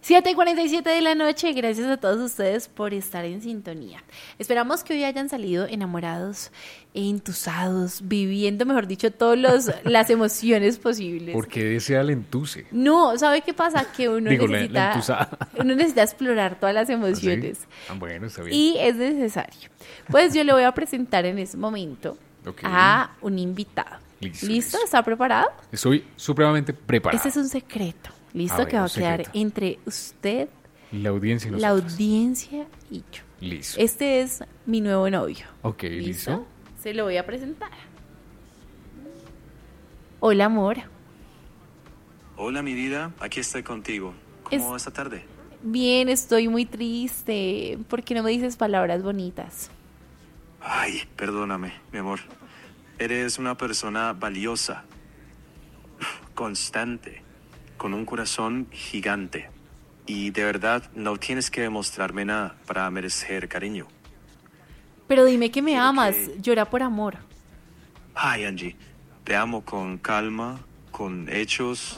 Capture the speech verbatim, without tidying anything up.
siete y cuarenta y siete de la noche, gracias a todos ustedes por estar en sintonía. Esperamos que hoy hayan salido enamorados, entusados, viviendo, mejor dicho, todas las emociones posibles. ¿Por qué desea el entuse? No, ¿sabe qué pasa? Que uno, Digo, necesita, la, la uno necesita explorar todas las emociones. ¿Ah, sí? Ah, bueno, está bien. Y es necesario. Pues yo le voy a presentar en este momento okay. a un invitado. Listo, ¿Listo? listo. ¿Está preparado? Estoy supremamente preparado. Este es un secreto. ¿Listo? A ver, que va a quedar secreto. entre usted, la audiencia y la nosotros. audiencia y yo. Listo. Este es mi nuevo novio. Ok, ¿listo? listo. Se lo voy a presentar. Hola, amor. Hola, mi vida. Aquí estoy contigo. ¿Cómo Es... va esta tarde? Bien, estoy muy triste. ¿Por qué no me dices palabras bonitas? Ay, perdóname, mi amor. Eres una persona valiosa, constante, con un corazón gigante. Y de verdad no tienes que demostrarme nada para merecer cariño. Pero dime que me Quiero amas. que... Llora por amor. Ay, Angie, te amo con calma, con hechos,